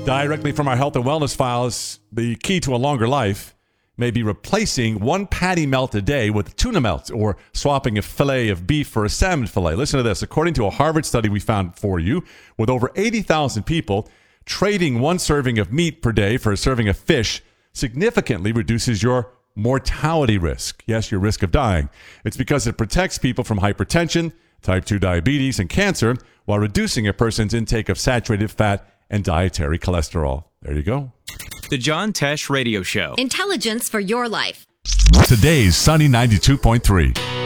Directly from our health and wellness files, the key to a longer life may be replacing one patty melt a day with tuna melt or swapping a fillet of beef for a salmon fillet. Listen to this. According to a Harvard study we found for you, with over 80,000 people, trading one serving of meat per day for a serving of fish significantly reduces your mortality risk. Yes, your risk of dying. It's because it protects people from hypertension, type 2 diabetes, and cancer while reducing a person's intake of saturated fat and dietary cholesterol. There you go. The John Tesh Radio Show. Intelligence for your life. Today's Sunny 92.3.